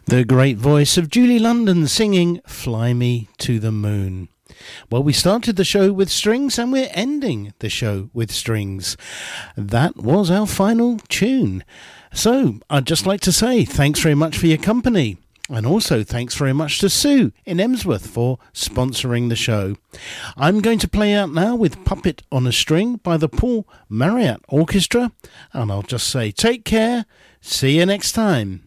The great voice of Julie London singing Fly Me to the Moon. Well, we started the show with strings and we're ending the show with strings. That was our final tune. So I'd just like to say thanks very much for your company. And also thanks very much to Sue in Emsworth for sponsoring the show. I'm going to play out now with Puppet on a String by the Paul Marriott Orchestra. And I'll just say take care. See you next time.